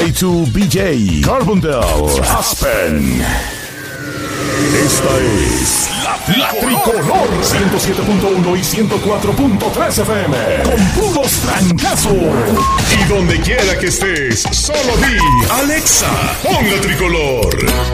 way to BJ, Carbondale, Aspen. Esta es la Tricolor 107.1 y 104.3 FM con puros trancazos. Y donde quiera que estés, solo di Alexa, pon la Tricolor.